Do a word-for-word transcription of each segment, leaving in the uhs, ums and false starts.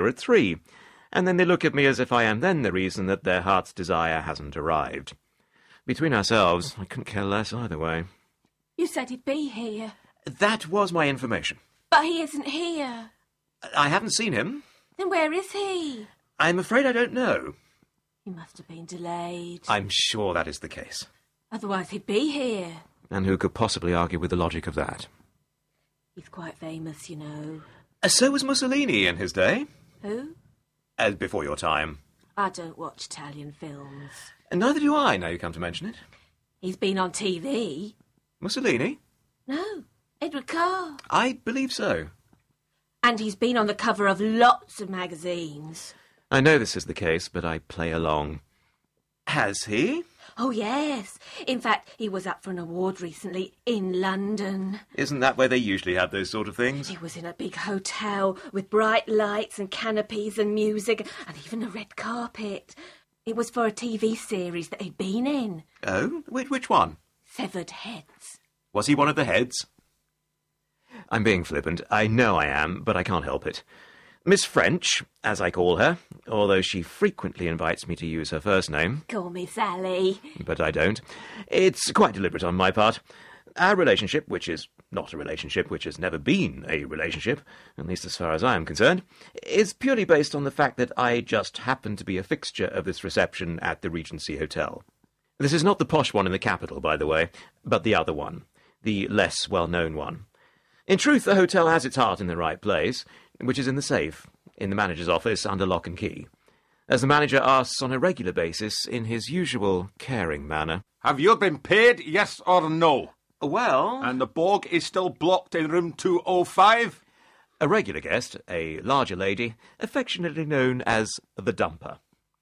at three, and then they look at me as if I am then the reason that their heart's desire hasn't arrived. Between ourselves, I couldn't care less either way. You said he'd be here. That was my information. But he isn't here. I haven't seen him. Then where is he? I'm afraid I don't know. He must have been delayed. I'm sure that is the case. Otherwise he'd be here. And who could possibly argue with the logic of that? He's quite famous, you know. Uh, so was Mussolini in his day. Who? As before your time. I don't watch Italian films. And neither do I, now you come to mention it. He's been on T V. Mussolini? No, Edward Carr. I believe so. And he's been on the cover of lots of magazines. I know this is the case, but I play along. Has he? Oh, yes. In fact, he was up for an award recently in London. Isn't that where they usually have those sort of things? He was in a big hotel with bright lights and canopies and music and even a red carpet. It was for a T V series that he'd been in. Oh? Which, which one? Severed Heads. Was he one of the heads? I'm being flippant. I know I am, but I can't help it. Miss French, as I call her, although she frequently invites me to use her first name. Call me Sally. But I don't. It's quite deliberate on my part. Our relationship, which is not a relationship, which has never been a relationship, at least as far as I am concerned, is purely based on the fact that I just happen to be a fixture of this reception at the Regency Hotel. This is not the posh one in the capital, by the way, but the other one, the less well-known one. In truth, the hotel has its heart in the right place, which is in the safe, in the manager's office under lock and key, as the manager asks on a regular basis in his usual caring manner. Have you been paid, yes or no? Well... And the Borg is still blocked in room two oh five? A regular guest, a larger lady, affectionately known as the Dumper.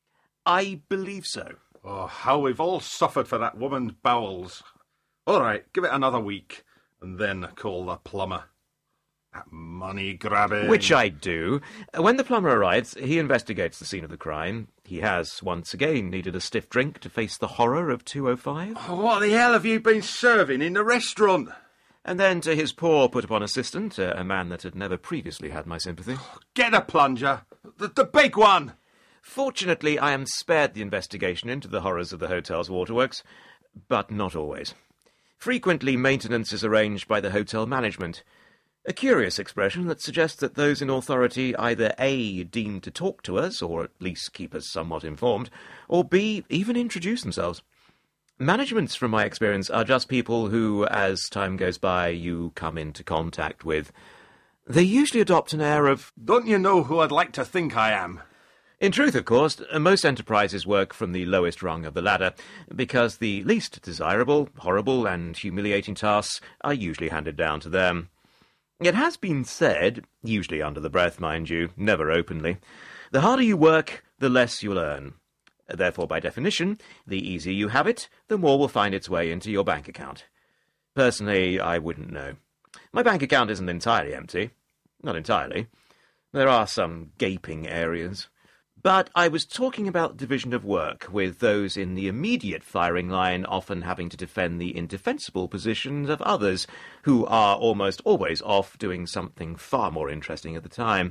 I believe so. Oh, how we've all suffered for that woman's bowels. All right, give it another week, and then call the plumber. That money grabbing. Which I do. When the plumber arrives, he investigates the scene of the crime. He has, once again, needed a stiff drink to face the horror of two oh five. Oh, what the hell have you been serving in the restaurant? And then to his poor put-upon assistant, a man that had never previously had my sympathy. Get a plunger. The, the big one. Fortunately, I am spared the investigation into the horrors of the hotel's waterworks, but not always. Frequently, maintenance is arranged by the hotel management. A curious expression that suggests that those in authority either A, deem to talk to us, or at least keep us somewhat informed, or B, even introduce themselves. Managements, from my experience, are just people who, as time goes by, you come into contact with. They usually adopt an air of... Don't you know who I'd like to think I am? In truth, of course, most enterprises work from the lowest rung of the ladder, because the least desirable, horrible, and humiliating tasks are usually handed down to them. It has been said, usually under the breath, mind you, never openly, the harder you work, the less you'll earn. Therefore, by definition, the easier you have it, the more will find its way into your bank account. Personally, I wouldn't know. My bank account isn't entirely empty. Not entirely. There are some gaping areas. But I was talking about division of work, with those in the immediate firing line often having to defend the indefensible positions of others, who are almost always off doing something far more interesting at the time.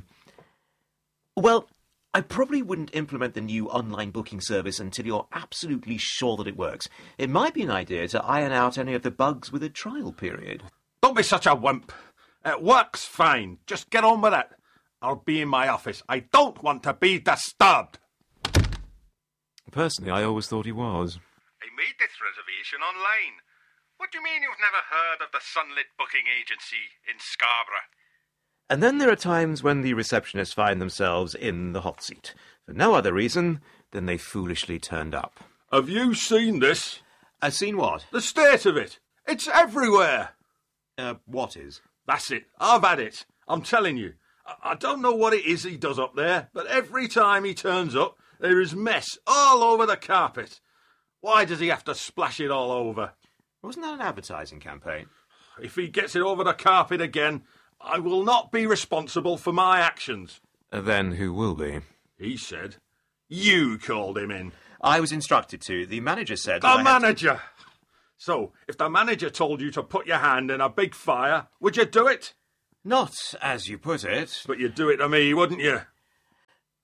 Well, I probably wouldn't implement the new online booking service until you're absolutely sure that it works. It might be an idea to iron out any of the bugs with a trial period. Don't be such a wimp. It works fine. Just get on with it. I'll be in my office. I don't want to be disturbed. Personally, I always thought he was. I made this reservation online. What do you mean you've never heard of the Sunlit Booking Agency in Scarborough? And then there are times when the receptionists find themselves in the hot seat, for no other reason than they foolishly turned up. Have you seen this? I've seen what? The state of it. It's everywhere. Uh, what is? That's it. I've had it. I'm telling you. I don't know what it is he does up there, but every time he turns up, there is mess all over the carpet. Why does he have to splash it all over? Wasn't that an advertising campaign? If he gets it over the carpet again, I will not be responsible for my actions. Uh, then who will be? He said. You called him in. I was instructed to. The manager said... The manager! To... So, if the manager told you to put your hand in a big fire, would you do it? Not as you put it. But you'd do it to me, wouldn't you?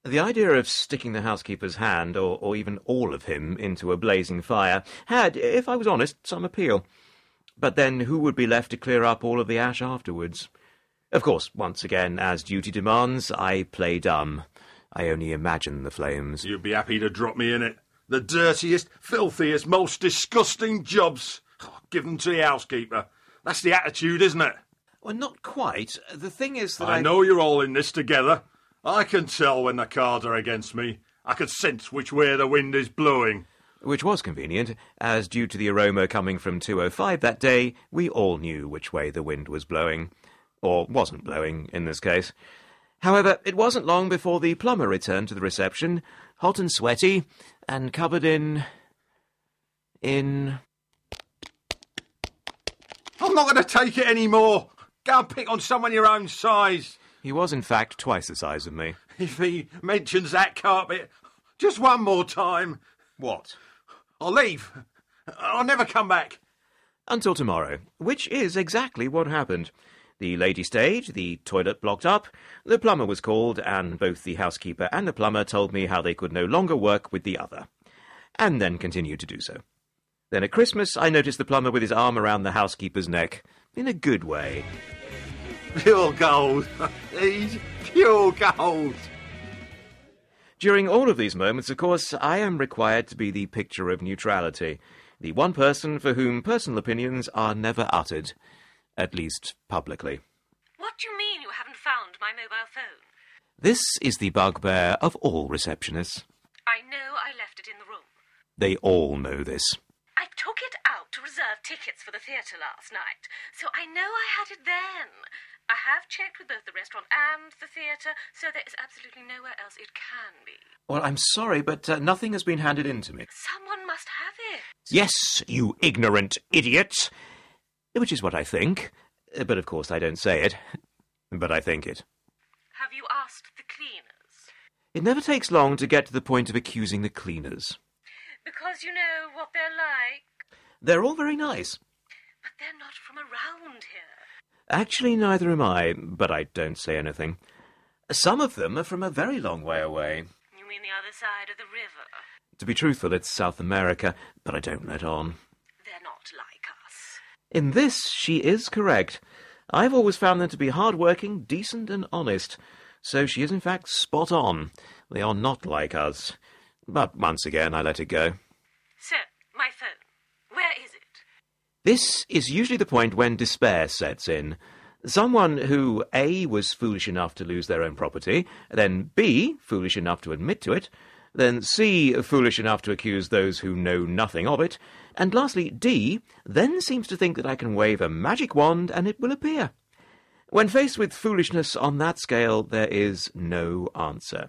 The idea of sticking the housekeeper's hand, or, or even all of him, into a blazing fire had, if I was honest, some appeal. But then who would be left to clear up all of the ash afterwards? Of course, once again, as duty demands, I play dumb. I only imagine the flames. You'd be happy to drop me in it. The dirtiest, filthiest, most disgusting jobs. Oh, give them to the housekeeper. That's the attitude, isn't it? Well, not quite. The thing is that I I... know you're all in this together. I can tell when the cards are against me. I can sense which way the wind is blowing. Which was convenient, as due to the aroma coming from two oh five that day, we all knew which way the wind was blowing. Or wasn't blowing, in this case. However, it wasn't long before the plumber returned to the reception, hot and sweaty, and covered in... in... I'm not going to take it anymore. Go and pick on someone your own size. He was, in fact, twice the size of me. If he mentions that carpet just one more time... What? I'll leave. I'll never come back. Until tomorrow, which is exactly what happened. The lady stayed, the toilet blocked up, the plumber was called, and both the housekeeper and the plumber told me how they could no longer work with the other, and then continued to do so. Then at Christmas, I noticed the plumber with his arm around the housekeeper's neck, in a good way. Pure gold. He's pure gold. During all of these moments, of course, I am required to be the picture of neutrality, the one person for whom personal opinions are never uttered. At least, publicly. What do you mean you haven't found my mobile phone? This is the bugbear of all receptionists. I know I left it in the room. They all know this. I took it out to reserve tickets for the theatre last night, so I know I had it then. I have checked with both the restaurant and the theatre, so there is absolutely nowhere else it can be. Well, I'm sorry, but uh, nothing has been handed in to me. Someone must have it. Yes, you ignorant idiot! Which is what I think. But of course I don't say it. But I think it. Have you asked the cleaners? It never takes long to get to the point of accusing the cleaners. Because you know what they're like. They're all very nice. But they're not from around here. Actually, neither am I, but I don't say anything. Some of them are from a very long way away. You mean the other side of the river? To be truthful, it's South America, but I don't let on. They're not like us. In this, she is correct. I've always found them to be hard-working, decent and honest, so she is in fact spot on. They are not like us. But once again, I let it go. So, my phone. Where is it? This is usually the point when despair sets in. Someone who, A, was foolish enough to lose their own property, then B, foolish enough to admit to it, then C, foolish enough to accuse those who know nothing of it, and lastly, D, then seems to think that I can wave a magic wand and it will appear. When faced with foolishness on that scale, there is no answer.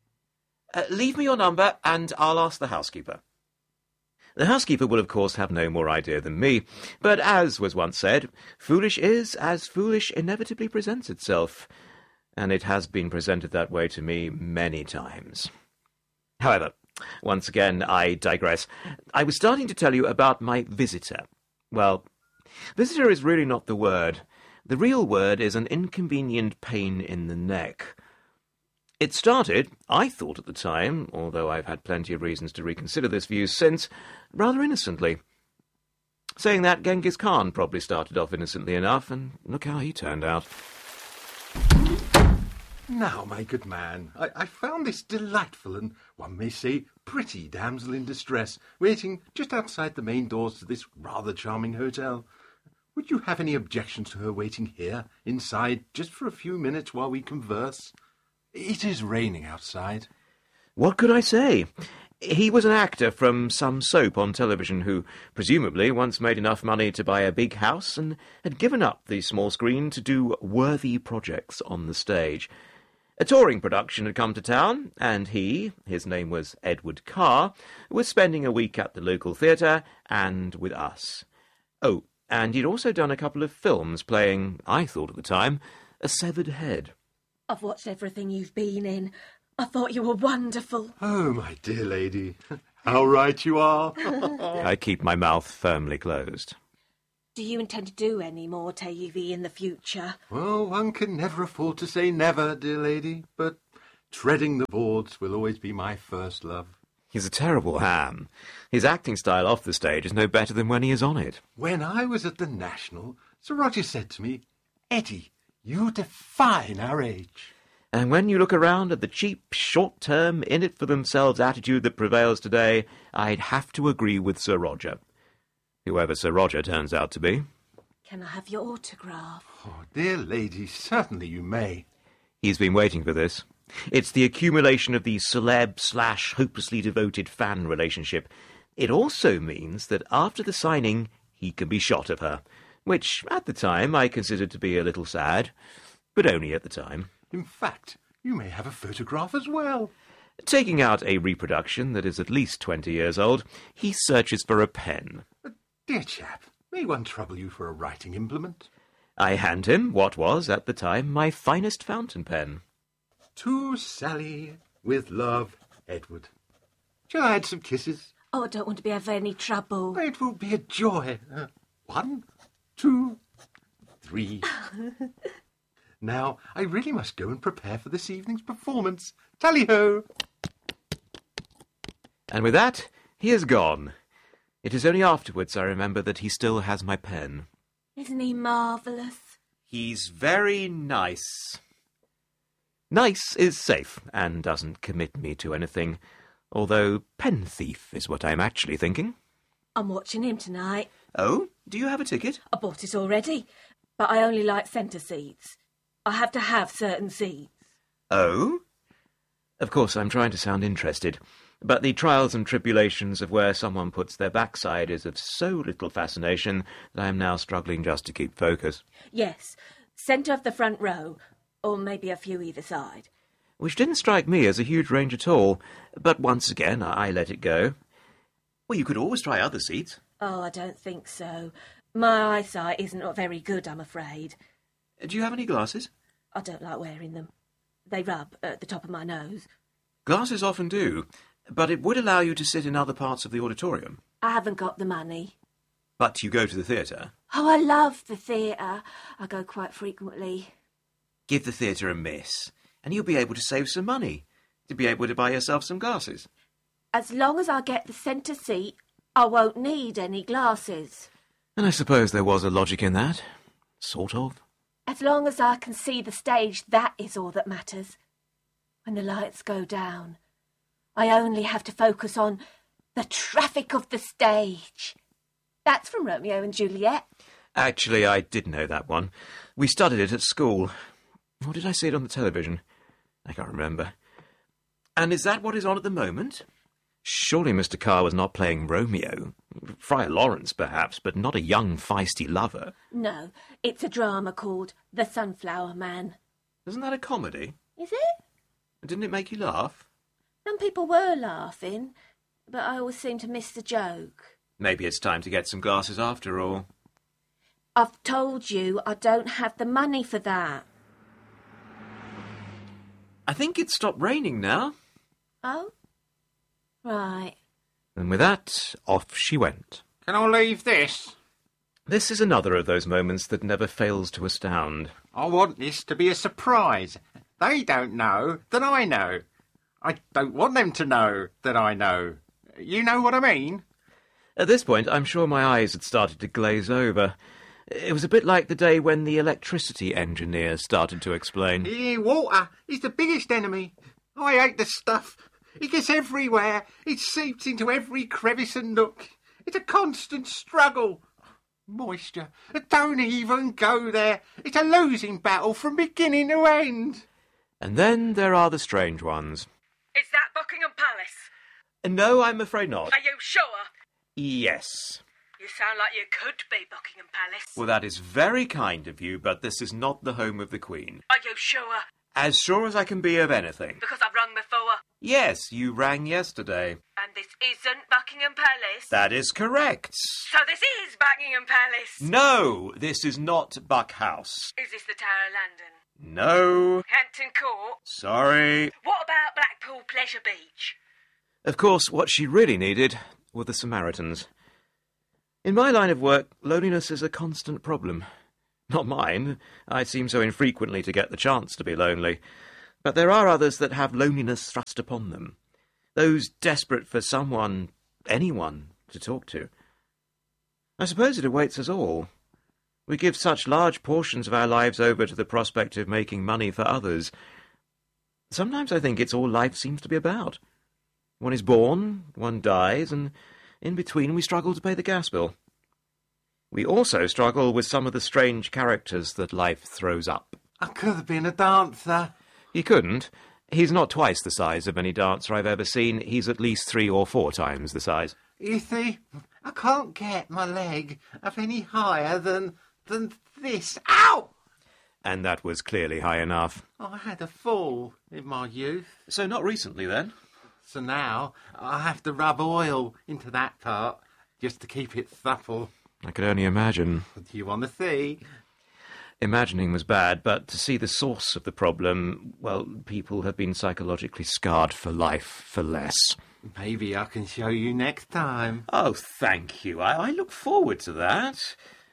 Uh, leave me your number and I'll ask the housekeeper. The housekeeper will, of course, have no more idea than me, but as was once said, foolish is as foolish inevitably presents itself, and it has been presented that way to me many times. However, once again, I digress. I was starting to tell you about my visitor. Well, visitor is really not the word. The real word is an inconvenient pain in the neck. It started, I thought at the time, although I've had plenty of reasons to reconsider this view since, rather innocently. Saying that, Genghis Khan probably started off innocently enough, and look how he turned out. Now, my good man, I, I found this delightful and, one may say, pretty damsel in distress, waiting just outside the main doors to this rather charming hotel. Would you have any objections to her waiting here, inside, just for a few minutes while we converse? It is raining outside. What could I say? He was an actor from some soap on television who, presumably, once made enough money to buy a big house and had given up the small screen to do worthy projects on the stage. A touring production had come to town, and he, his name was Edward Carr, was spending a week at the local theatre and with us. Oh, and he'd also done a couple of films playing, I thought at the time, a severed head. I've watched everything you've been in. I thought you were wonderful. Oh, my dear lady, how right you are. I keep my mouth firmly closed. Do you intend to do any more T V in the future? Well, one can never afford to say never, dear lady, but Treading the boards will always be my first love. He's a terrible ham. His acting style off the stage is no better than when he is on it. When I was at the National, Sir Roger said to me, "Eddie, you define our age." And when you look around at the cheap, short-term, in-it-for-themselves attitude that prevails today, I'd have to agree with Sir Roger. Whoever Sir Roger turns out to be. Can I have your autograph? Oh, dear lady, certainly you may. He's been waiting for this. It's the accumulation of the celeb-slash hopelessly devoted fan relationship. It also means that after the signing, he can be shot of her, which, at the time, I considered to be a little sad, but only at the time. In fact, you may have a photograph as well. Taking out a reproduction that is at least twenty years old, he searches for a pen. Uh, dear chap, may one trouble you for a writing implement? I hand him what was, at the time, my finest fountain pen. To Sally, with love, Edward. Shall I add some kisses? Oh, I don't want to be of any trouble. It will be a joy. Uh, one, two, three. Now, I really must go and prepare for this evening's performance. Tally-ho! And with that, he is gone. It is only afterwards I remember that he still has my pen. Isn't he marvellous? He's very nice. Nice is safe, and doesn't commit me to anything, although pen thief is what I'm actually thinking. I'm watching him tonight. Oh? Do you have a ticket? I bought it already, but I only like centre seats. I have to have certain seats. Oh? Of course, I'm trying to sound interested, but the trials and tribulations of where someone puts their backside is of so little fascination that I am now struggling just to keep focus. Yes, centre of the front row, or maybe a few either side. Which didn't strike me as a huge range at all, but once again I let it go. Well, you could always try other seats. Oh, I don't think so. My eyesight isn't very good, I'm afraid. Do you have any glasses? I don't like wearing them. They rub at the top of my nose. Glasses often do, but it would allow you to sit in other parts of the auditorium. I haven't got the money. But you go to the theatre? Oh, I love the theatre. I go quite frequently. Give the theatre a miss, and you'll be able to save some money, to be able to buy yourself some glasses. As long as I get the centre seat, I won't need any glasses. And I suppose there was a logic in that. Sort of. As long as I can see the stage, that is all that matters. When the lights go down, I only have to focus on the traffic of the stage. That's from Romeo and Juliet. Actually, I did know that one. We studied it at school. Or did I see it on the television? I can't remember. And is that what is on at the moment? Surely Mister Carr was not playing Romeo. Friar Lawrence, perhaps, but not a young, feisty lover. No, it's a drama called The Sunflower Man. Isn't that a comedy? Is it? Didn't it make you laugh? Some people were laughing, but I always seem to miss the joke. Maybe it's time to get some glasses after all. I've told you I don't have the money for that. I think it's stopped raining now. Oh? Right. And with that, off she went. Can I leave this? This is another of those moments that never fails to astound. I want this to be a surprise. They don't know that I know. I don't want them to know that I know. You know what I mean? At this point, I'm sure my eyes had started to glaze over. It was a bit like the day when the electricity engineer started to explain. Yeah, water is the biggest enemy. I hate the stuff. It gets everywhere. It seeps into every crevice and nook. It's a constant struggle. Moisture. Don't even go there. It's a losing battle from beginning to end. And then there are the strange ones. Is that Buckingham Palace? No, I'm afraid not. Are you sure? Yes. You sound like you could be Buckingham Palace. Well, that is very kind of you, but this is not the home of the Queen. Are you sure? As sure as I can be of anything. Because I've rung before. Yes, you rang yesterday. And this isn't Buckingham Palace? That is correct. So this is Buckingham Palace? No, this is not Buck House. Is this the Tower of London? No. Hampton Court? Sorry. What about Blackpool Pleasure Beach? Of course, what she really needed were the Samaritans. In my line of work, loneliness is a constant problem. Not mine. I seem so infrequently to get the chance to be lonely. But there are others that have loneliness thrust upon them, those desperate for someone, anyone, to talk to. I suppose it awaits us all. We give such large portions of our lives over to the prospect of making money for others. Sometimes I think it's all life seems to be about. One is born, one dies, and in between we struggle to pay the gas bill. We also struggle with some of the strange characters that life throws up. I could have been a dancer. He couldn't. He's not twice the size of any dancer I've ever seen. He's at least three or four times the size. You see, I can't get my leg up any higher than, than this. Ow! And that was clearly high enough. I had a fall in my youth. So not recently, then? So now I have to rub oil into that part just to keep it supple. I could only imagine. Do you want to see? Imagining was bad, but to see the source of the problem, well, people have been psychologically scarred for life for less. Maybe I can show you next time. Oh, thank you. I, I look forward to that.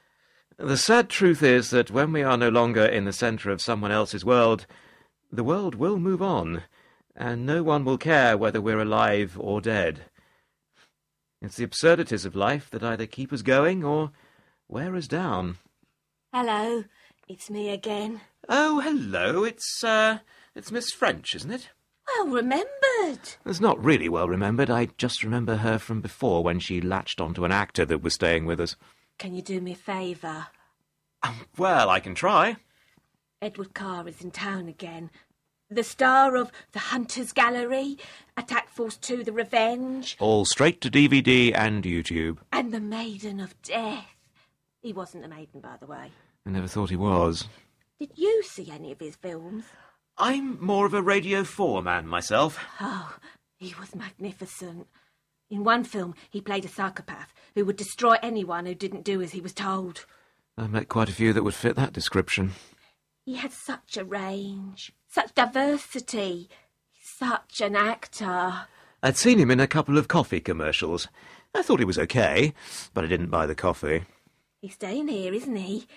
The sad truth is that when we are no longer in the centre of someone else's world, the world will move on, and no one will care whether we're alive or dead. It's the absurdities of life that either keep us going or wear us down. Hello, it's me again. Oh, hello. It's, uh, it's Miss French, isn't it? Well remembered. It's not really well remembered. I just remember her from before when she latched onto an actor that was staying with us. Can you do me a favour? Um, well, I can try. Edward Carr is in town again. The star of The Hunters Gallery, Attack Force two, The Revenge. All straight to D V D and YouTube. And The Maiden of Death. He wasn't a maiden, by the way. I never thought he was. Did you see any of his films? I'm more of a Radio four man myself. Oh, he was magnificent. In one film, he played a psychopath who would destroy anyone who didn't do as he was told. I met quite a few that would fit that description. He had such a range, such diversity, such an actor. I'd seen him in a couple of coffee commercials. I thought he was okay, but I didn't buy the coffee. He's staying here, isn't he?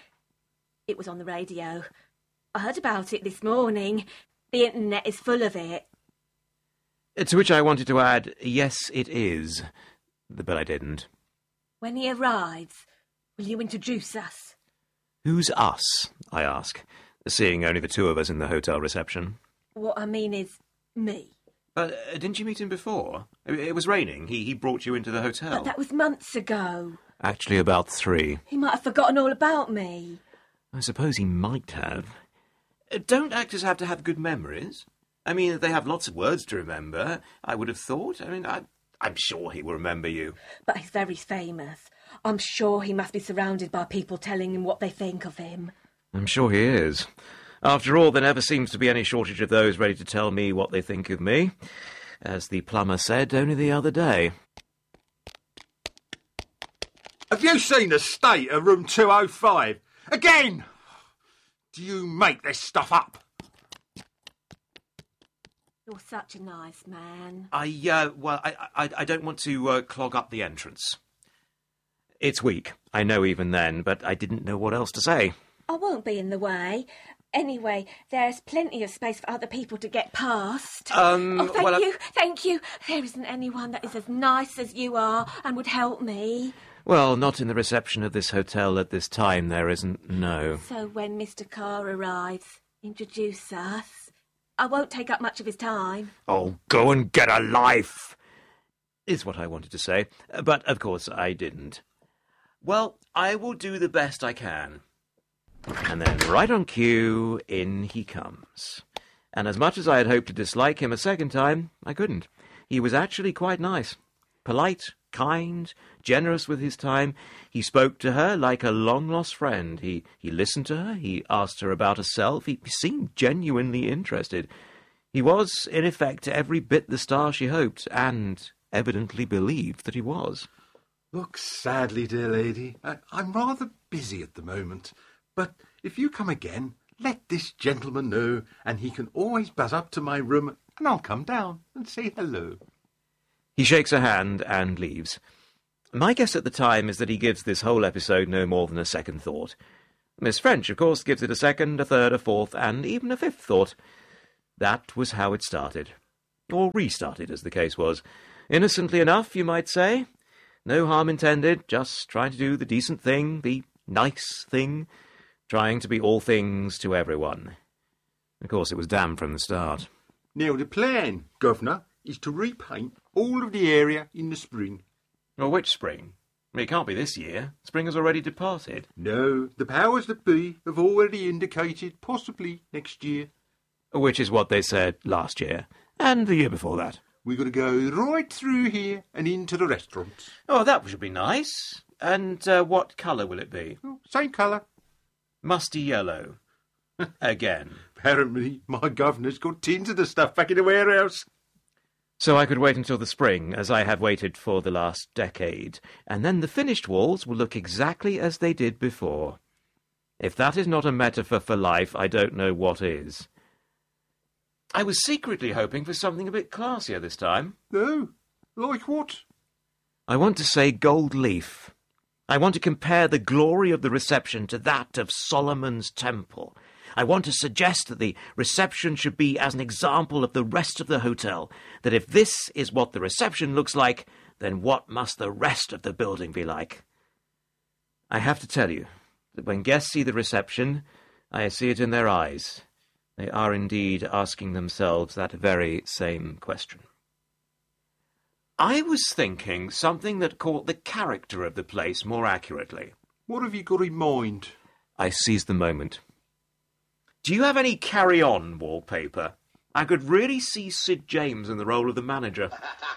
It was on the radio. I heard about it this morning. The internet is full of it. To which I wanted to add, yes, it is. But I didn't. When he arrives, will you introduce us? Who's us? I ask, seeing only the two of us in the hotel reception. What I mean is, me. But uh, didn't you meet him before? It, it was raining. He, he brought you into the hotel. But that was months ago. Actually, about three. He might have forgotten all about me. I suppose he might have. Uh, don't actors have to have good memories? I mean, they have lots of words to remember, I would have thought. I mean, I, I'm sure he will remember you. But he's very famous. I'm sure he must be surrounded by people telling him what they think of him. I'm sure he is. After all, there never seems to be any shortage of those ready to tell me what they think of me. As the plumber said only the other day. Have you seen the state of room two oh five? Again! Do you make this stuff up? You're such a nice man. I, uh, well, I, I, I don't want to uh, clog up the entrance. It's weak, I know even then, but I didn't know what else to say. I won't be in the way. Anyway, there's plenty of space for other people to get past. Um, oh, thank well, you, thank you. There isn't anyone that is as nice as you are and would help me. Well, not in the reception of this hotel at this time, there isn't, no. So when Mister Carr arrives, introduce us. I won't take up much of his time. Oh, go and get a life, is what I wanted to say. But, of course, I didn't. Well, I will do the best I can. And then, right on cue, in he comes. And as much as I had hoped to dislike him a second time, I couldn't. He was actually quite nice. Polite, kind, generous with his time. He spoke to her like a long-lost friend. He, he listened to her. He asked her about herself. He seemed genuinely interested. He was, in effect, every bit the star she hoped, and evidently believed that he was. Look sadly, dear lady. I, I'm rather busy at the moment. But if you come again, let this gentleman know, and he can always buzz up to my room, and I'll come down and say hello. He shakes her hand and leaves. My guess at the time is that he gives this whole episode no more than a second thought. Miss French, of course, gives it a second, a third, a fourth, and even a fifth thought. That was how it started. Or restarted, as the case was. Innocently enough, you might say. No harm intended, just trying to do the decent thing, the nice thing, trying to be all things to everyone. Of course, it was damned from the start. Now, the plan, Governor, is to repaint all of the area in the spring. Well, which spring? It can't be this year. Spring has already departed. No, the powers that be have already indicated possibly next year. Which is what they said last year, and the year before that. We're going to go right through here and into the restaurants. Oh, that should be nice. And uh, what colour will it be? Oh, same colour. Musty yellow. Again. Apparently, my governor's got tins of the stuff back in the warehouse. So I could wait until the spring, as I have waited for the last decade, and then the finished walls will look exactly as they did before. If that is not a metaphor for life, I don't know what is. I was secretly hoping for something a bit classier this time. No? Like what? I want to say gold leaf. I want to compare the glory of the reception to that of Solomon's temple. I want to suggest that the reception should be as an example of the rest of the hotel, that if this is what the reception looks like, then what must the rest of the building be like? I have to tell you that when guests see the reception, I see it in their eyes. They are indeed asking themselves that very same question. I was thinking something that caught the character of the place more accurately. What have you got in mind? I seized the moment. Do you have any carry-on wallpaper? I could really see Sid James in the role of the manager.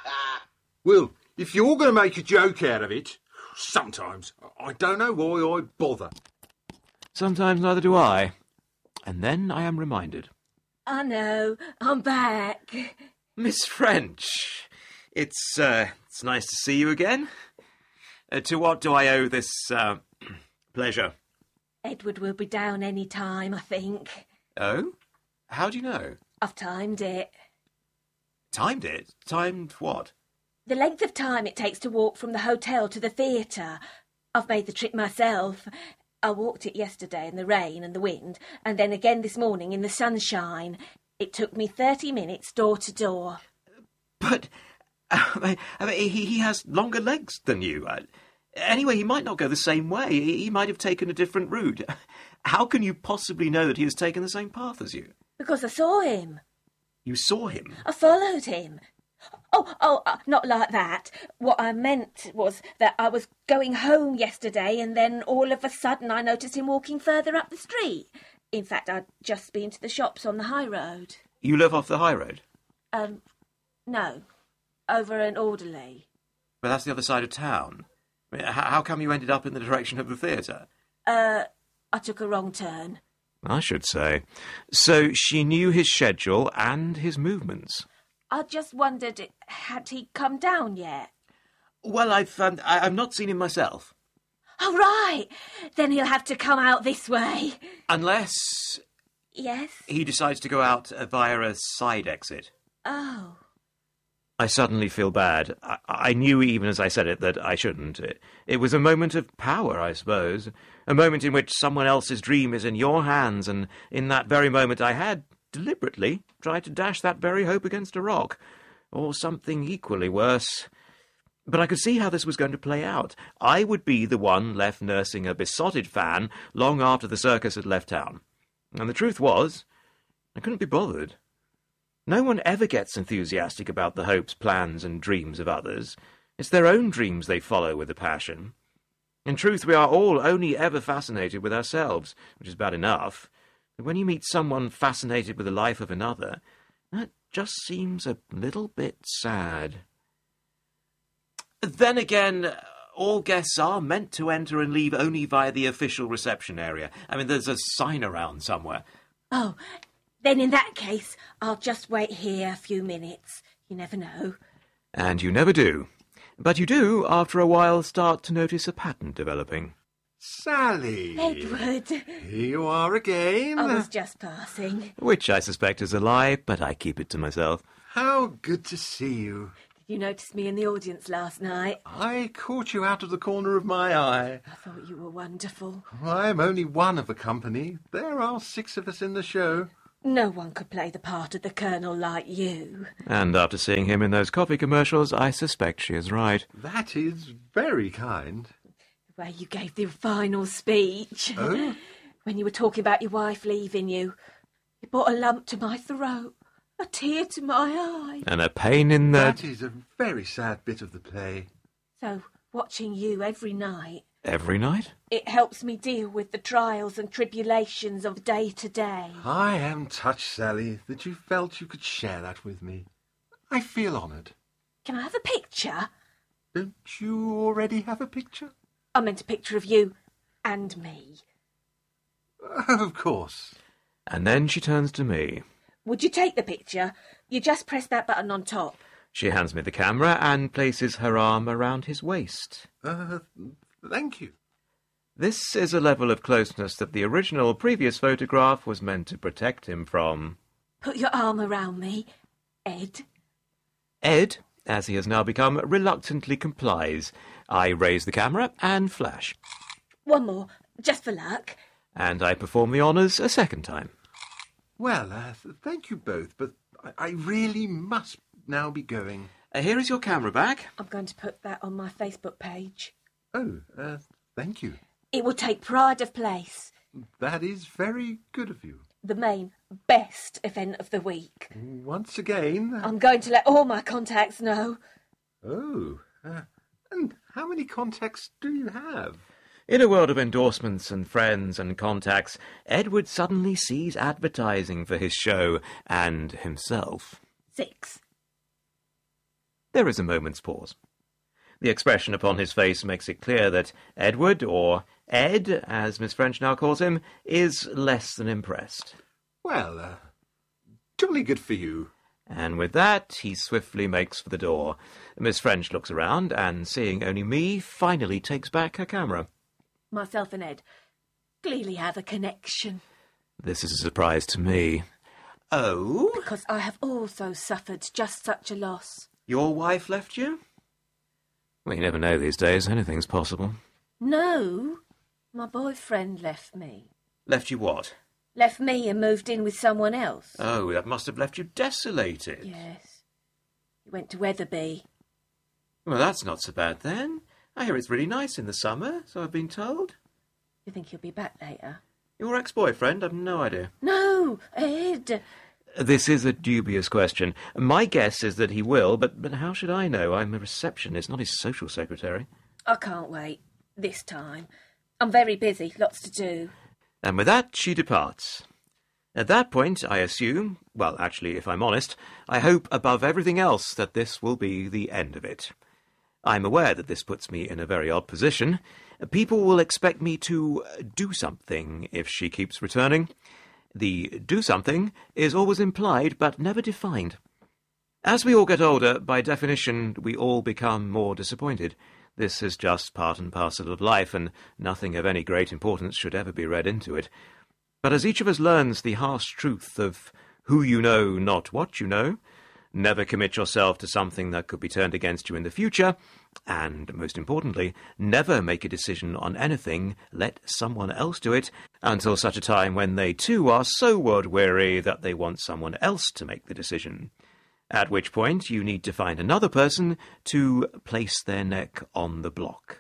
Well, if you're going to make a joke out of it, sometimes I don't know why I bother. Sometimes neither do I. And then I am reminded. I know, I'm back. Miss French, it's, uh, it's nice to see you again. Uh, to what do I owe this, uh, pleasure? Edward will be down any time, I think. Oh? How do you know? I've timed it. Timed it? Timed what? The length of time it takes to walk from the hotel to the theatre. I've made the trip myself. I walked it yesterday in the rain and the wind, and then again this morning in the sunshine. It took me thirty minutes door to door. But I mean, he, he has longer legs than you. Anyway, he might not go the same way. He might have taken a different route. How can you possibly know that he has taken the same path as you? Because I saw him. You saw him? I followed him. Oh, oh, uh, not like that. What I meant was that I was going home yesterday and then all of a sudden I noticed him walking further up the street. In fact, I'd just been to the shops on the high road. You live off the high road? Um, no. Over an Alderley. But that's the other side of town. I mean, how come you ended up in the direction of the theatre? Uh, I took a wrong turn. I should say. So she knew his schedule and his movements. I just wondered, had he come down yet? Well, I've um, I, I've not seen him myself. Oh, right. Then he'll have to come out this way. Unless... Yes? He decides to go out via a side exit. Oh. I suddenly feel bad. I, I knew even as I said it that I shouldn't. It, it was a moment of power, I suppose. A moment in which someone else's dream is in your hands, and in that very moment I had, deliberately, tried to dash that very hope against a rock. Or something equally worse. But I could see how this was going to play out. I would be the one left nursing a besotted fan long after the circus had left town. And the truth was, I couldn't be bothered. No one ever gets enthusiastic about the hopes, plans, and dreams of others. It's their own dreams they follow with a passion. In truth, we are all only ever fascinated with ourselves, which is bad enough. But when you meet someone fascinated with the life of another, that just seems a little bit sad. Then again, all guests are meant to enter and leave only via the official reception area. I mean, there's a sign around somewhere. Oh, then in that case, I'll just wait here a few minutes. You never know. And you never do. But you do, after a while, start to notice a pattern developing. Sally! Edward! Here you are again. I was just passing. Which I suspect is a lie, but I keep it to myself. How good to see you. Did you notice me in the audience last night? I caught you out of the corner of my eye. I thought you were wonderful. I'm only one of a company. There are six of us in the show. No one could play the part of the Colonel like you. And after seeing him in those coffee commercials, I suspect she is right. That is very kind. The way you gave the final speech. Oh? When you were talking about your wife leaving you. It brought a lump to my throat, a tear to my eye. And a pain in the... That is a very sad bit of the play. So, watching you every night, Every night? it helps me deal with the trials and tribulations of day to day. I am touched, Sally, that you felt you could share that with me. I feel honoured. Can I have a picture? Don't you already have a picture? I meant a picture of you and me. Of course. And then she turns to me. Would you take the picture? You just press that button on top. She hands me the camera and places her arm around his waist. Uh, thank you. This is a level of closeness that the original previous photograph was meant to protect him from. Put your arm around me, Ed. Ed, as he has now become, reluctantly complies. I raise the camera and flash. One more, just for luck. And I perform the honours a second time. Well, uh, th- thank you both, but I-, I really must now be going. Uh, here is your camera back. I'm going to put that on my Facebook page. Oh, uh, thank you. It will take pride of place. That is very good of you. The main, best event of the week. Once again... I'm going to let all my contacts know. Oh, uh, and how many contacts do you have? In a world of endorsements and friends and contacts, Edward suddenly sees advertising for his show and himself. Six. There is a moment's pause. The expression upon his face makes it clear that Edward, or Ed, as Miss French now calls him, is less than impressed. Well, uh, jolly good for you. And with that, he swiftly makes for the door. Miss French looks around, and seeing only me, finally takes back her camera. Myself and Ed clearly have a connection. This is a surprise to me. Oh? Because I have also suffered just such a loss. Your wife left you? Well, you never know these days. Anything's possible. No, my boyfriend left me. Left you what? Left me and moved in with someone else. Oh, that must have left you desolated. Yes. He went to Weatherby. Well, that's not so bad then. I hear it's really nice in the summer, so I've been told. You think he'll be back later? Your ex-boyfriend? I've no idea. No, Ed. This is a dubious question. My guess is that he will, but, but how should I know? I'm a receptionist, not his social secretary. I can't wait. This time. I'm very busy, lots to do. And with that, she departs. At that point, I assume, well, actually, if I'm honest, I hope above everything else that this will be the end of it. I'm aware that this puts me in a very odd position. People will expect me to do something if she keeps returning. The do something is always implied but never defined. As we all get older, by definition, we all become more disappointed. This is just part and parcel of life, and nothing of any great importance should ever be read into it. But as each of us learns the harsh truth of who you know, not what you know, never commit yourself to something that could be turned against you in the future, and, most importantly, never make a decision on anything, let someone else do it, until such a time when they too are so world-weary that they want someone else to make the decision. At which point you need to find another person to place their neck on the block.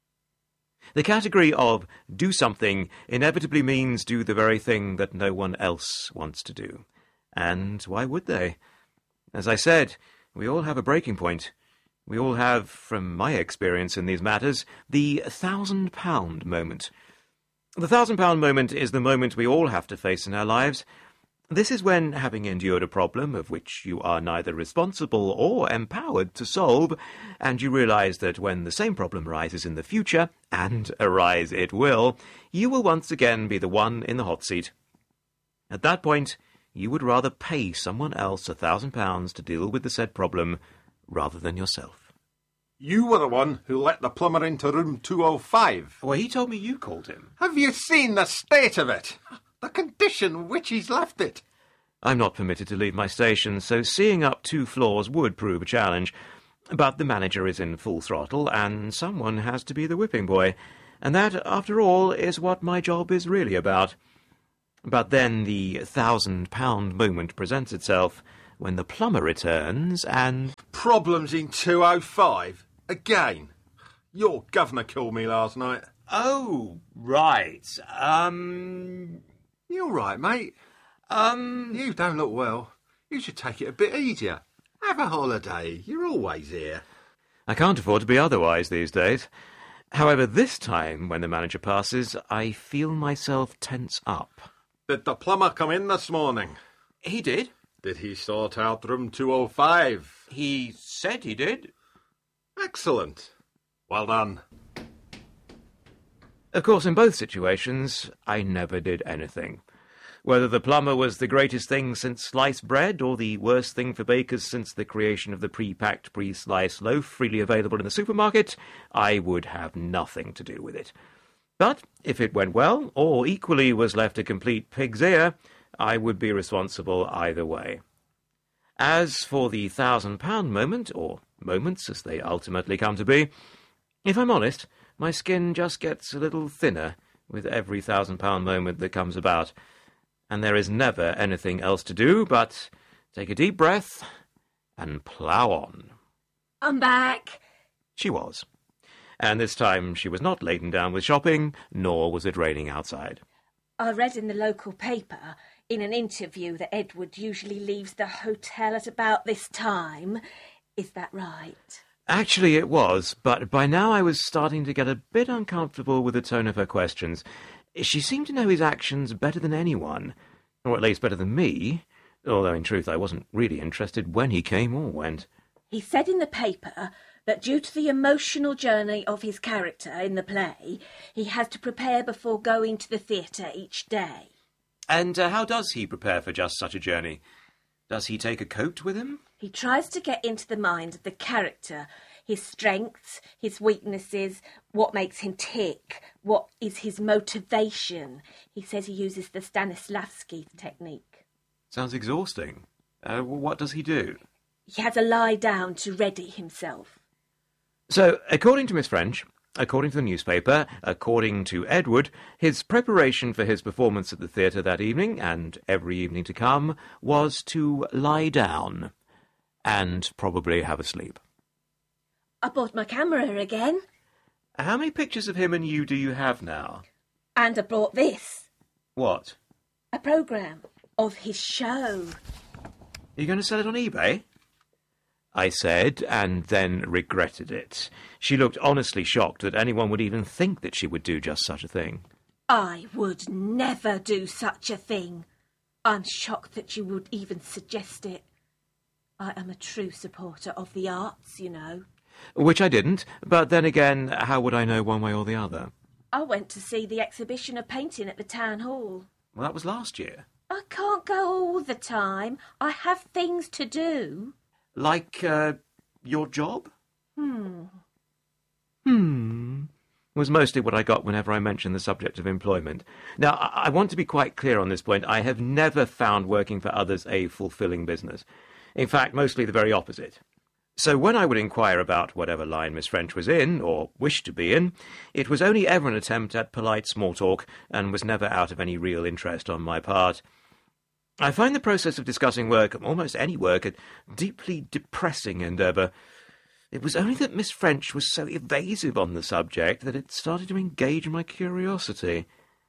The category of do something inevitably means do the very thing that no one else wants to do. And why would they? As I said, we all have a breaking point. We all have, from my experience in these matters, the thousand-pound moment. The thousand-pound moment is the moment we all have to face in our lives. This is when, having endured a problem of which you are neither responsible or empowered to solve, and you realise that when the same problem arises in the future, and arise it will, you will once again be the one in the hot seat. At that point, you would rather pay someone else a thousand pounds to deal with the said problem rather than yourself. You were the one who let the plumber into room two oh five. Well, he told me you called him. Have you seen the state of it? The condition which he's left it. I'm not permitted to leave my station, so seeing up two floors would prove a challenge. But the manager is in full throttle, and someone has to be the whipping boy. And that, after all, is what my job is really about. But then the thousand-pound moment presents itself when the plumber returns and... Problems in two oh five? Again? Your governor called me last night. Oh, right. Um... You all right, mate? Um... You don't look well. You should take it a bit easier. Have a holiday. You're always here. I can't afford to be otherwise these days. However, this time, when the manager passes, I feel myself tense up. Did the plumber come in this morning? He did. Did he sort out room two oh five? He said he did. Excellent. Well done. Of course, in both situations, I never did anything. Whether the plumber was the greatest thing since sliced bread, or the worst thing for bakers since the creation of the pre-packed, pre-sliced loaf freely available in the supermarket, I would have nothing to do with it. But if it went well, or equally was left a complete pig's ear, I would be responsible either way. As for the thousand-pound moment, or moments as they ultimately come to be, if I'm honest, my skin just gets a little thinner with every thousand-pound moment that comes about, and there is never anything else to do but take a deep breath and plough on. I'm back. She was. And this time she was not laden down with shopping, nor was it raining outside. I read in the local paper, in an interview, that Edward usually leaves the hotel at about this time. Is that right? Actually, it was, but by now I was starting to get a bit uncomfortable with the tone of her questions. She seemed to know his actions better than anyone, or at least better than me, although in truth I wasn't really interested when he came or went. He said in the paper that due to the emotional journey of his character in the play, he has to prepare before going to the theatre each day. And uh, how does he prepare for just such a journey? Does he take a coat with him? He tries to get into the mind of the character, his strengths, his weaknesses, what makes him tick, what is his motivation. He says he uses the Stanislavski technique. Sounds exhausting. Uh, what does he do? He has a lie down to ready himself. So, according to Miss French, according to the newspaper, according to Edward, his preparation for his performance at the theatre that evening, and every evening to come, was to lie down and probably have a sleep. I bought my camera again. How many pictures of him and you do you have now? And I brought this. What? A programme of his show. Are you going to sell it on eBay? I said, and then regretted it. She looked honestly shocked that anyone would even think that she would do just such a thing. I would never do such a thing. I'm shocked that you would even suggest it. I am a true supporter of the arts, you know. Which I didn't, but then again, how would I know one way or the other? I went to see the exhibition of painting at the town hall. Well, that was last year. I can't go all the time. I have things to do. Like, uh, your job? Hmm. Hmm. Was mostly what I got whenever I mentioned the subject of employment. Now, I, I want to be quite clear on this point. I have never found working for others a fulfilling business. In fact, mostly the very opposite. So when I would inquire about whatever line Miss French was in, or wished to be in, it was only ever an attempt at polite small talk, and was never out of any real interest on my part. I find the process of discussing work, almost any work, a deeply depressing endeavour. It was only that Miss French was so evasive on the subject that it started to engage my curiosity.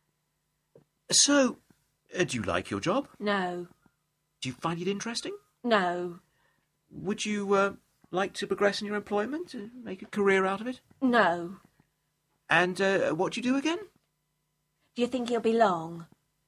So, uh, do you like your job? No. Do you find it interesting? No. Would you uh, like to progress in your employment, uh, make a career out of it? No. And uh, what do you do again? Do you think he'll be long?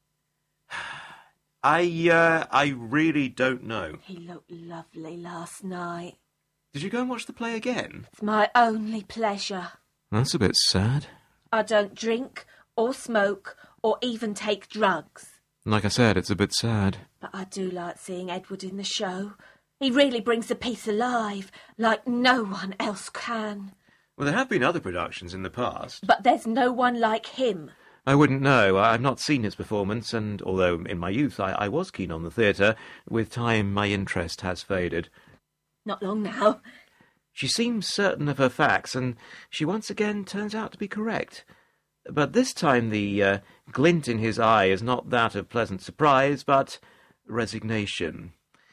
I, uh, I really don't know. He looked lovely last night. Did you go and watch the play again? It's my only pleasure. That's a bit sad. I don't drink or smoke or even take drugs. Like I said, it's a bit sad. But I do like seeing Edward in the show. He really brings the piece alive, like no one else can. Well, there have been other productions in the past. But there's no one like him. I wouldn't know. I've not seen his performance, and although in my youth I, I was keen on the theatre, with time my interest has faded. Not long now. She seems certain of her facts, and she once again turns out to be correct. But this time the uh, glint in his eye is not that of pleasant surprise, but resignation.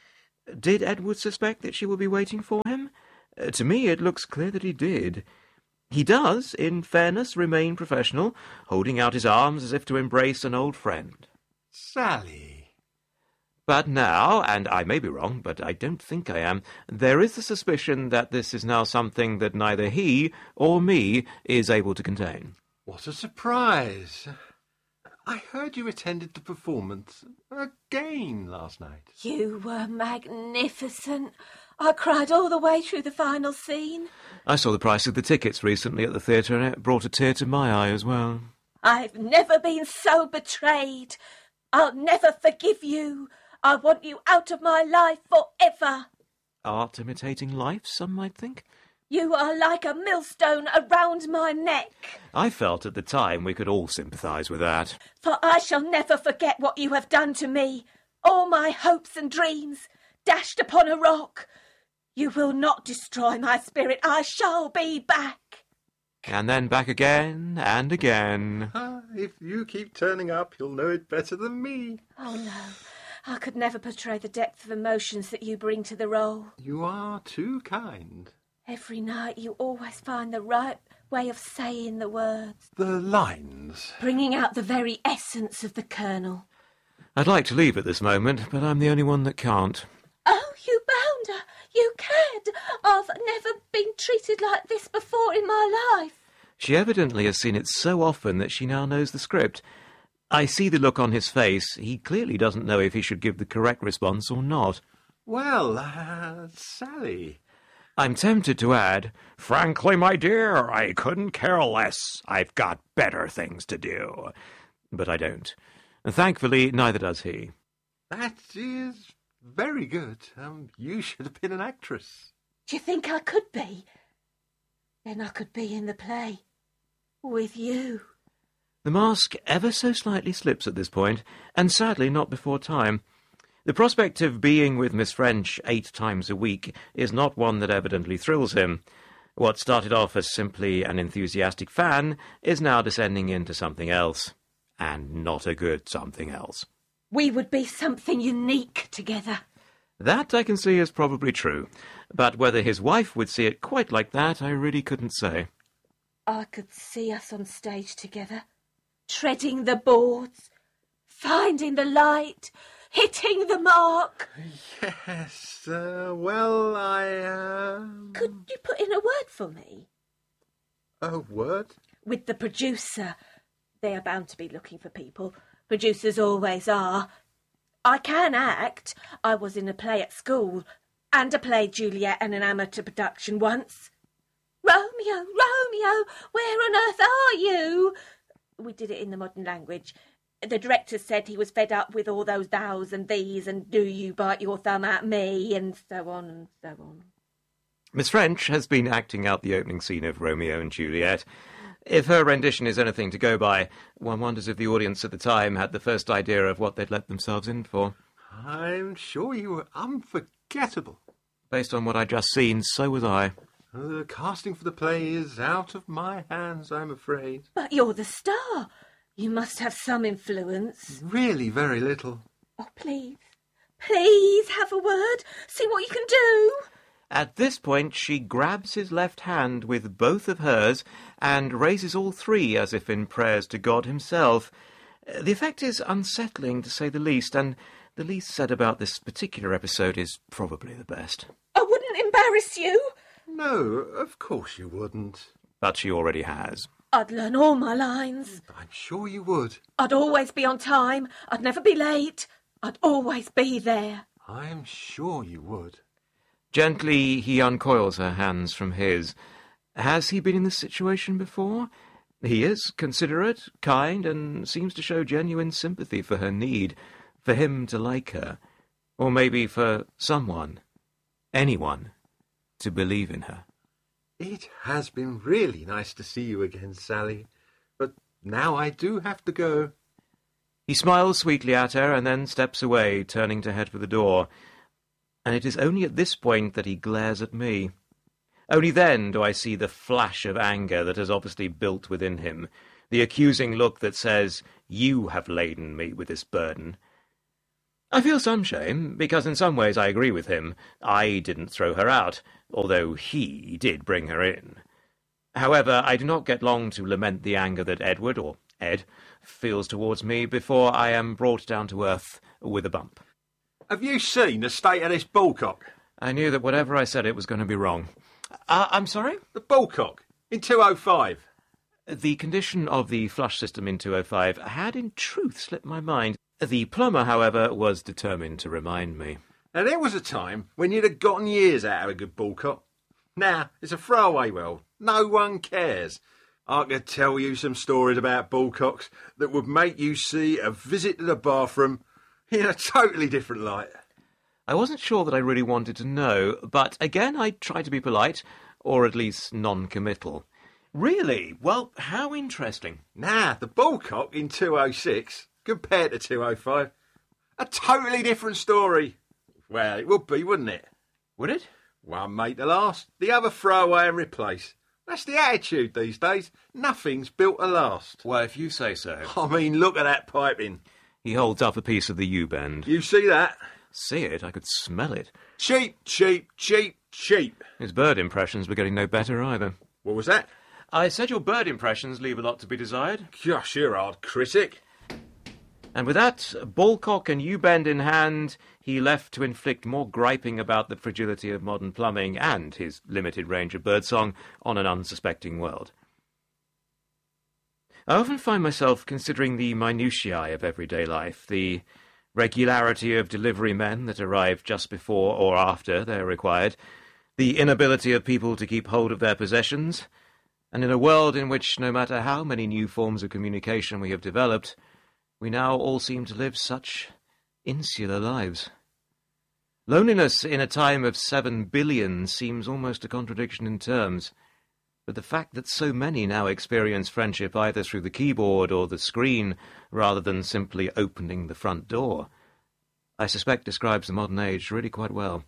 Did Edward suspect that she will be waiting for him? Uh, to me it looks clear that he did. He does, in fairness, remain professional, holding out his arms as if to embrace an old friend. Sally. But now, and I may be wrong, but I don't think I am, there is the suspicion that this is now something that neither he or me is able to contain. What a surprise. I heard you attended the performance again last night. You were magnificent. I cried all the way through the final scene. I saw the price of the tickets recently at the theatre, and it brought a tear to my eye as well. I've never been so betrayed. I'll never forgive you. I want you out of my life forever. Art imitating life, some might think. You are like a millstone around my neck. I felt at the time we could all sympathise with that. For I shall never forget what you have done to me. All my hopes and dreams, dashed upon a rock. You will not destroy my spirit. I shall be back. And then back again and again. Ah, if you keep turning up, you'll know it better than me. Oh, no. I could never portray the depth of emotions that you bring to the role. You are too kind. Every night you always find the right way of saying the words. The lines. Bringing out the very essence of the Colonel. I'd like to leave at this moment, but I'm the only one that can't. Oh, you bounder! You cad! I've never been treated like this before in my life. She evidently has seen it so often that she now knows the script. I see the look on his face. He clearly doesn't know if he should give the correct response or not. Well, uh, Sally... I'm tempted to add, "Frankly, my dear, I couldn't care less. I've got better things to do." But I don't. And thankfully, neither does he. That is very good. Um, you should have been an actress. Do you think I could be? Then I could be in the play. With you. The mask ever so slightly slips at this point, and sadly not before time. The prospect of being with Miss French eight times a week is not one that evidently thrills him. What started off as simply an enthusiastic fan is now descending into something else. And not a good something else. We would be something unique together. That I can see is probably true, but whether his wife would see it quite like that, I really couldn't say. I could see us on stage together, treading the boards, finding the light, hitting the mark. Yes, uh, well, I, uh... Could you put in a word for me? A word? With the producer. They are bound to be looking for people. Producers always are. I can act. I was in a play at school, and I played Juliet in an amateur production once. Romeo, Romeo, where on earth are you? We did it in the modern language. The director said he was fed up with all those thous and these and do you bite your thumb at me and so on and so on. Miss French has been acting out the opening scene of Romeo and Juliet. If her rendition is anything to go by, one wonders if the audience at the time had the first idea of what they'd let themselves in for. I'm sure you were unforgettable. Based on what I'd just seen, so was I. The casting for the play is out of my hands, I'm afraid. But you're the star. You must have some influence. Really very little. Oh, please, please have a word. See what you can do. At this point, she grabs his left hand with both of hers and raises all three as if in prayers to God himself. The effect is unsettling, to say the least, and the least said about this particular episode is probably the best. I wouldn't embarrass you. No, of course you wouldn't. But she already has. I'd learn all my lines. I'm sure you would. I'd always be on time. I'd never be late. I'd always be there. I'm sure you would. Gently, he uncoils her hands from his. Has he been in this situation before? He is considerate, kind, and seems to show genuine sympathy for her need, for him to like her, or maybe for someone, anyone, to believe in her. It has been really nice to see you again, Sally, but now I do have to go. He smiles sweetly at her and then steps away, turning to head for the door. And it is only at this point that he glares at me. Only then do I see the flash of anger that has obviously built within him. the accusing look that says, "You have laden me with this burden." I feel some shame, because in some ways I agree with him. I didn't throw her out, although he did bring her in. However, I do not get long to lament the anger that Edward, or Ed, feels towards me before I am brought down to earth with a bump. Have you seen the state of this bullcock? I knew that whatever I said, it was going to be wrong. Uh, I'm sorry? The bullcock in two oh five. The condition of the flush system in two oh five had in truth slipped my mind. The plumber, however, was determined to remind me. Now, there was a time when you'd have gotten years out of a good bullcock. Now, it's a throwaway world. No one cares. I could tell you some stories about bullcocks that would make you see a visit to the bathroom in a totally different light. I wasn't sure that I really wanted to know, but again I tried to be polite, or at least non-committal. Really? Well, how interesting. Nah, the bullcock in two oh six compared to two oh five, a totally different story. Well, it would be, wouldn't it? Would it? One mate to last, the other throw away and replace. That's the attitude these days. Nothing's built to last. Well, if you say so. I mean, look at that piping. He holds up a piece of the U-bend. You see that? See it? I could smell it. Cheap, cheap, cheap, cheap. His bird impressions were getting no better either. What was that? I said your bird impressions leave a lot to be desired. Gosh, you're a hard critic. And with that, bullcock and U-bend in hand, he left to inflict more griping about the fragility of modern plumbing and his limited range of birdsong on an unsuspecting world. I often find myself considering the minutiae of everyday life, the regularity of delivery men that arrive just before or after they're required, the inability of people to keep hold of their possessions, and in a world in which, no matter how many new forms of communication we have developed, we now all seem to live such insular lives. Loneliness in a time of seven billion seems almost a contradiction in terms, but the fact that so many now experience friendship either through the keyboard or the screen rather than simply opening the front door, I suspect describes the modern age really quite well.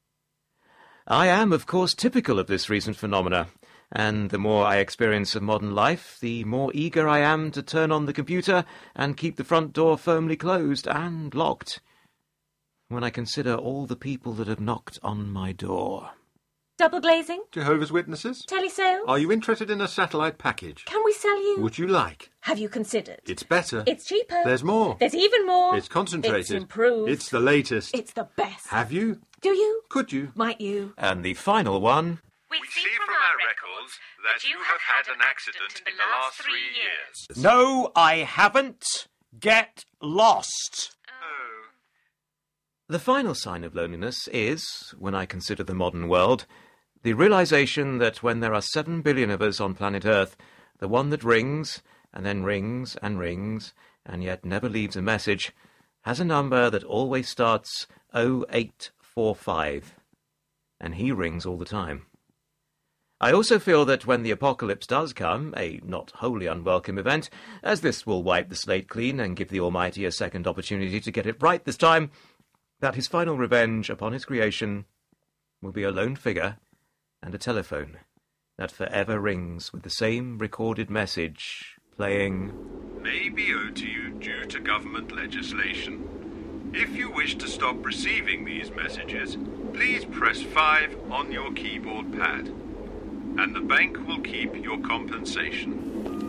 I am, of course, typical of this recent phenomena, and the more I experience of modern life, the more eager I am to turn on the computer and keep the front door firmly closed and locked, when I consider all the people that have knocked on my door. Double glazing? Jehovah's Witnesses? Telesales? Are you interested in a satellite package? Can we sell you? Would you like? Have you considered? It's better. It's cheaper. There's more. There's even more. It's concentrated. It's improved. It's the latest. It's the best. Have you? Do you? Could you? Might you? And the final one... We see from our records that you have had an accident in the last three years. No, I haven't. Get lost. Oh. The final sign of loneliness is, when I consider the modern world, the realization that when there are seven billion of us on planet Earth, the one that rings, and then rings and rings, and yet never leaves a message, has a number that always starts oh eight four five, and he rings all the time. I also feel that when the apocalypse does come, a not wholly unwelcome event, as this will wipe the slate clean and give the Almighty a second opportunity to get it right this time, that his final revenge upon his creation will be a lone figure and a telephone that forever rings with the same recorded message playing... May be owed to you due to government legislation. If you wish to stop receiving these messages, please press five on your keyboard pad, and the bank will keep your compensation.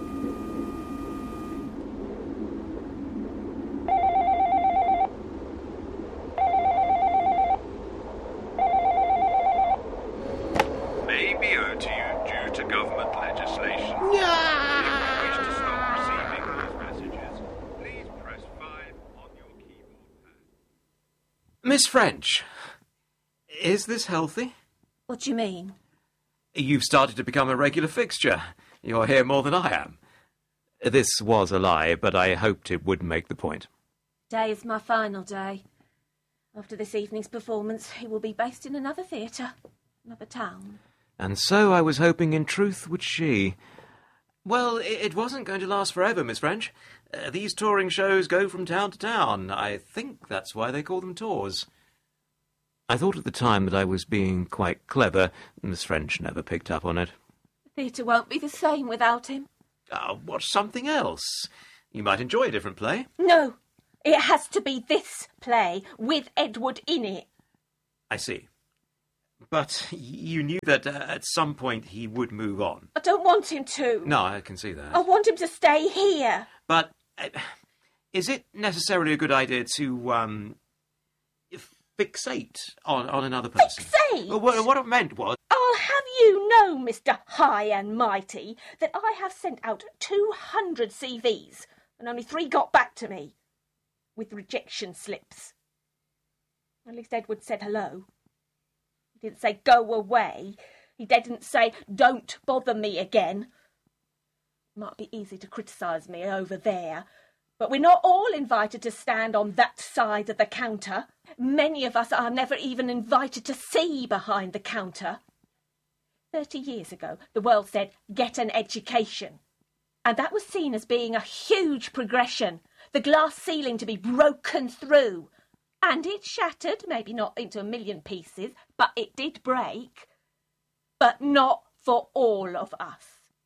May be owed to you due to government legislation. If you wish to stop receiving these messages, please press five on your keyboard pad. Miss French, is this healthy? What do you mean? You've started to become a regular fixture. You're here more than I am. This was a lie, but I hoped it would make the point. Today is my final day. After this evening's performance, it will be based in another theatre, another town. And so I was hoping in truth would she. Well, it wasn't going to last forever, Miss French. Uh, these touring shows go from town to town. I think that's why they call them tours. I thought at the time that I was being quite clever. Miss French never picked up on it. The theatre won't be the same without him. Uh, watch something else. You might enjoy a different play. No, it has to be this play with Edward in it. I see. But you knew that uh, at some point he would move on. I don't want him to. No, I can see that. I want him to stay here. But uh, is it necessarily a good idea to um, fixate on, on another person? Fixate? Well, what, what it meant was... I'll have you know, Mister High and Mighty, that I have sent out two hundred C Vs and only three got back to me with rejection slips. At least Edward said hello. He didn't say go away. He didn't say don't bother me again. It might be easy to criticise me over there, but we're not all invited to stand on that side of the counter. Many of us are never even invited to see behind the counter. Thirty years ago, the world said, get an education. And that was seen as being a huge progression, the glass ceiling to be broken through. And it shattered, maybe not into a million pieces, but it did break. But not for all of us.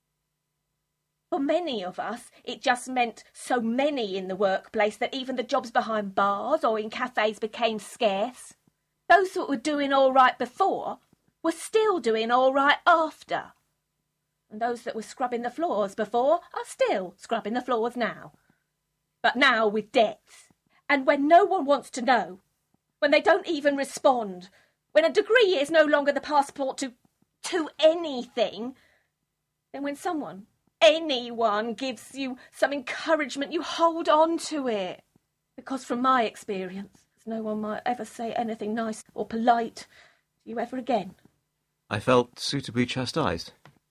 For many of us, it just meant so many in the workplace that even the jobs behind bars or in cafes became scarce. Those that were doing all right before were still doing all right after. And those that were scrubbing the floors before are still scrubbing the floors now. But now with debts. And when no one wants to know, when they don't even respond, when a degree is no longer the passport to, to anything, then when someone, anyone, gives you some encouragement, you hold on to it. Because from my experience, no one might ever say anything nice or polite to you ever again. I felt suitably chastised.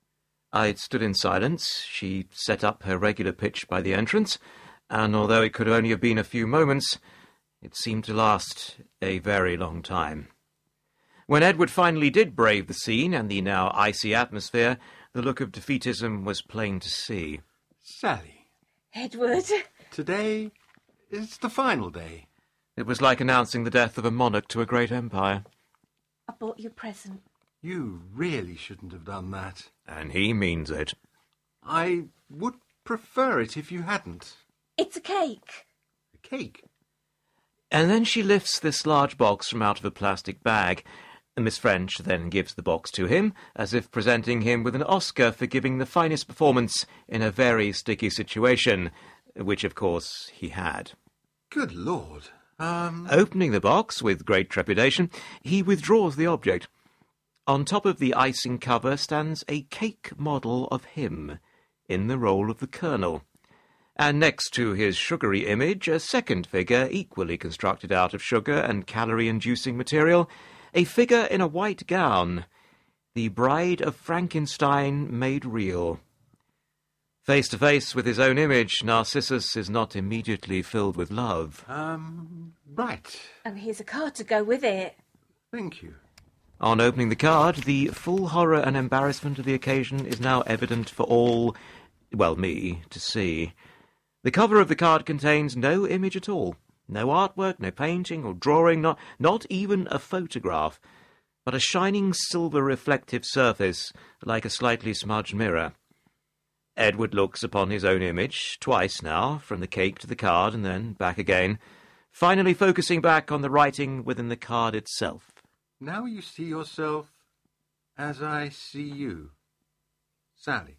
I stood in silence. She set up her regular pitch by the entrance, and although it could only have been a few moments, it seemed to last a very long time. When Edward finally did brave the scene and the now icy atmosphere, the look of defeatism was plain to see. Sally. Edward. Today is the final day. It was like announcing the death of a monarch to a great empire. I bought you a present. You really shouldn't have done that. And he means it. I would prefer it if you hadn't. It's a cake. A cake? And then she lifts this large box from out of a plastic bag. Miss French then gives the box to him, as if presenting him with an Oscar for giving the finest performance in a very sticky situation, which, of course, he had. Good Lord. Um... Opening the box with great trepidation, he withdraws the object. On top of the icing cover stands a cake model of him, in the role of the Colonel. And next to his sugary image, a second figure, equally constructed out of sugar and calorie-inducing material, a figure in a white gown, the bride of Frankenstein made real. Face to face with his own image, Narcissus is not immediately filled with love. Um, right. And here's a card to go with it. Thank you. On opening the card, the full horror and embarrassment of the occasion is now evident for all, well, me, to see. The cover of the card contains no image at all. No artwork, no painting or drawing, not, not even a photograph, but a shining silver reflective surface like a slightly smudged mirror. Edward looks upon his own image, twice now, from the cake to the card and then back again, finally focusing back on the writing within the card itself. Now you see yourself as I see you, Sally.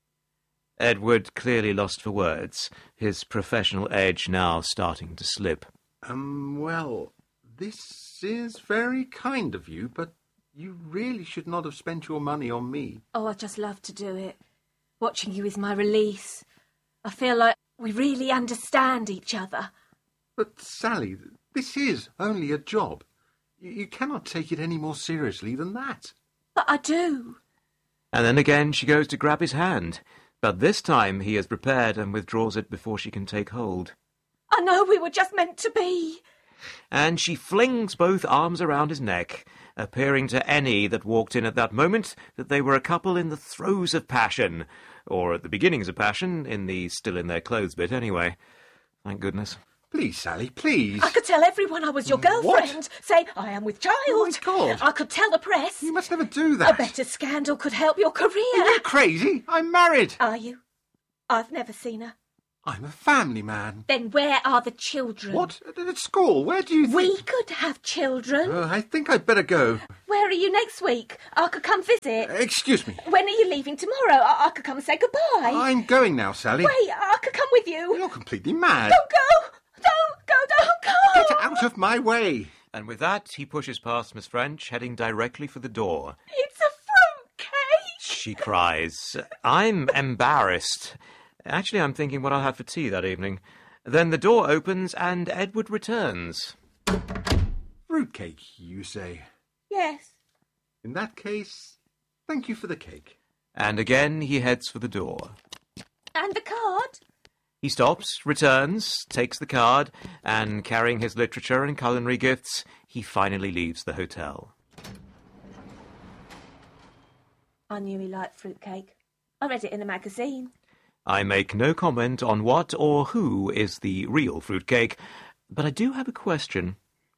Edward clearly lost for words, his professional edge now starting to slip. Um, well, this is very kind of you, but you really should not have spent your money on me. Oh, I just love to do it. Watching you is my release. I feel like we really understand each other. But, Sally, this is only a job. You cannot take it any more seriously than that. But I do. And then again she goes to grab his hand, but this time he is prepared and withdraws it before she can take hold. I know we were just meant to be. And she flings both arms around his neck, appearing to any that walked in at that moment that they were a couple in the throes of passion, or at the beginnings of passion, in the still-in-their-clothes bit anyway. Thank goodness. Please, Sally, please. I could tell everyone I was your girlfriend. What? Say, I am with child. Oh, my God. I could tell the press. You must never do that. A better scandal could help your career. Are you crazy? I'm married. Are you? I've never seen her. I'm a family man. Then where are the children? What? At, at school? Where do you think... We could have children. Uh, I think I'd better go. Where are you next week? I could come visit. Uh, excuse me. When are you leaving tomorrow? I, I could come and say goodbye. I'm going now, Sally. Wait, I could come with you. You're completely mad. Don't go! Don't go, don't go! Get out of my way. And with that, he pushes past Miss French, heading directly for the door. It's a fruitcake! She cries. I'm embarrassed. Actually, I'm thinking what I'll have for tea that evening. Then the door opens and Edward returns. Fruitcake, you say? Yes. In that case, thank you for the cake. And again he heads for the door. And the card? He stops, returns, takes the card, and carrying his literature and culinary gifts, he finally leaves the hotel. I knew he liked fruitcake. I read it in a magazine. I make no comment on what or who is the real fruitcake, but I do have a question.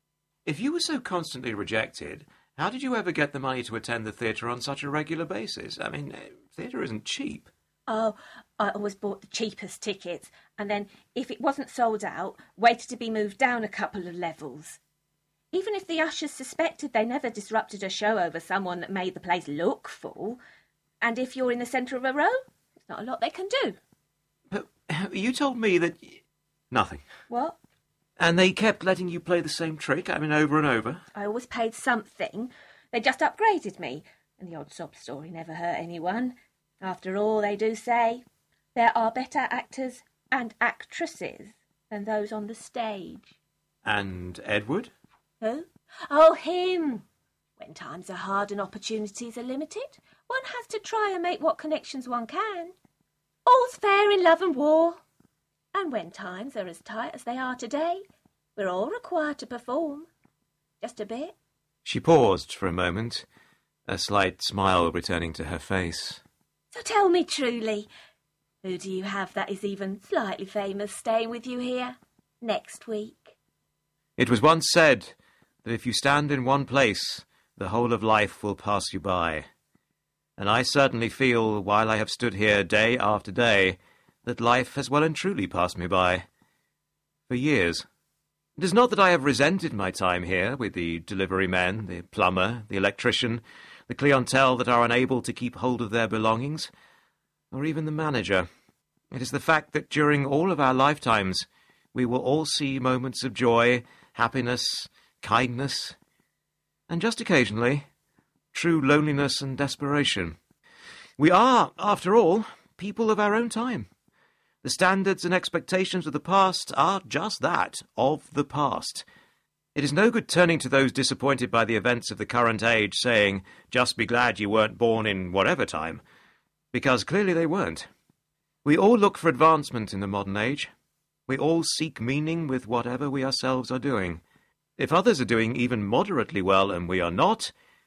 If you were so constantly rejected, how did you ever get the money to attend the theatre on such a regular basis? I mean, theatre isn't cheap. Oh, I always bought the cheapest tickets, and then, if it wasn't sold out, waited to be moved down a couple of levels. Even if the ushers suspected, they never disrupted a show over someone that made the place look full. And if you're in the centre of a row, there's not a lot they can do. But you told me that... Nothing. What? And they kept letting you play the same trick, I mean, over and over? I always paid something. They just upgraded me, and the odd sob story never hurt anyone. After all, they do say there are better actors and actresses than those on the stage. And Edward? Who? Oh, him! When times are hard and opportunities are limited, one has to try and make what connections one can. All's fair in love and war. And when times are as tight as they are today, we're all required to perform. Just a bit. She paused for a moment, a slight smile returning to her face. So tell me truly, who do you have that is even slightly famous staying with you here next week? It was once said that if you stand in one place, the whole of life will pass you by. And I certainly feel, while I have stood here day after day, that life has well and truly passed me by. For years. It is not that I have resented my time here with the delivery men, the plumber, the electrician, the clientele that are unable to keep hold of their belongings, or even the manager. It is the fact that during all of our lifetimes we will all see moments of joy, happiness, kindness, and just occasionally, true loneliness and desperation. We are, after all, people of our own time. The standards and expectations of the past are just that, of the past. It is no good turning to those disappointed by the events of the current age saying, just be glad you weren't born in whatever time, because clearly they weren't. We all look for advancement in the modern age. We all seek meaning with whatever we ourselves are doing. If others are doing even moderately well and we are not,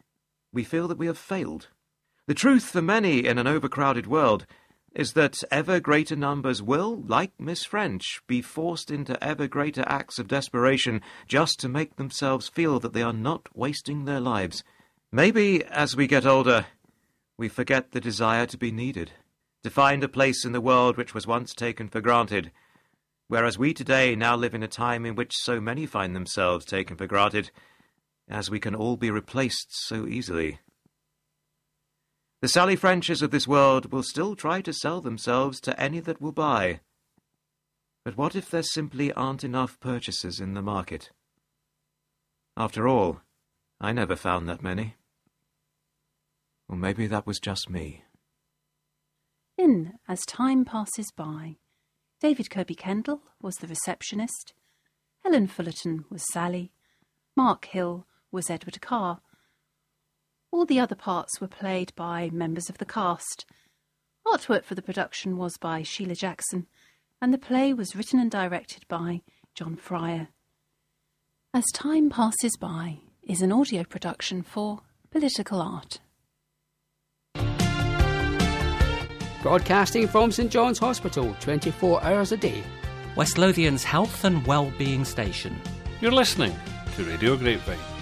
we feel that we have failed. The truth for many in an overcrowded world is that ever greater numbers will, like Miss French, be forced into ever greater acts of desperation just to make themselves feel that they are not wasting their lives. Maybe, as we get older, we forget the desire to be needed, to find a place in the world which was once taken for granted, whereas we today now live in a time in which so many find themselves taken for granted, as we can all be replaced so easily. The Sally Frenches of this world will still try to sell themselves to any that will buy. But what if there simply aren't enough purchasers in the market? After all, I never found that many. Or maybe that was just me. Then, as time passes by, David Kirby Kendall was the receptionist, Helen Fullerton was Sally, Mark Hill was Edward Carr. All the other parts were played by members of the cast. Artwork for the production was by Sheila Jackson, and the play was written and directed by John Fryer. As Time Passes By is an audio production for Political Art. Broadcasting from St John's Hospital, twenty-four hours a day. West Lothian's health and well-being station. You're listening to Radio Grapevine.